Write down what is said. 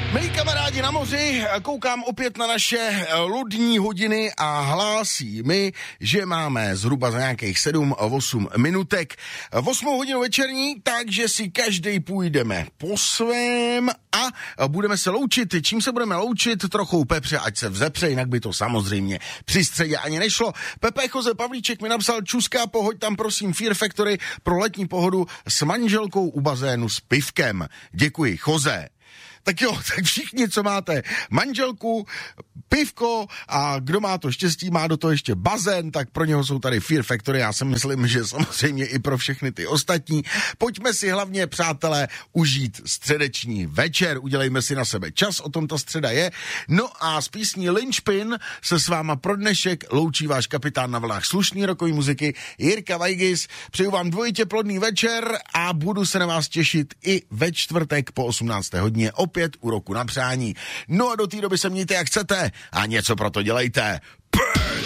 Milí kamarádi na moři, koukám opět na naše lodní hodiny a hlásí mi, že máme zhruba za nějakých 7-8 minutek 8 hodinu večerní, takže si každej půjdeme po svém a budeme se loučit. Čím se budeme loučit? Trochou Pepře, ať se vzepře, jinak by to samozřejmě při středě ani nešlo. Pepe Jose Pavlíček mi napsal: Čuská, pohoď tam prosím Fear Factory pro letní pohodu s manželkou u bazénu s pivkem. Děkuji, Jose. Tak jo, tak všichni, co máte manželku, pivko a kdo má to štěstí, má do toho ještě bazén, tak pro něho jsou tady Fear Factory. Já si myslím, že samozřejmě i pro všechny ty ostatní. Pojďme si hlavně, přátelé, užít středeční večer. Udělejme si na sebe čas, o tom ta středa je. No a z písní Linchpin se s váma pro dnešek loučí váš kapitán na vlnách slušný rokový muziky Jirka Vajgis. Přeju vám dvojitě plodný večer a budu se na vás těšit i ve čtvrtek po 18. hodině opět u Roku na přání. No a do té doby se mějte jak chcete a něco pro to dělejte.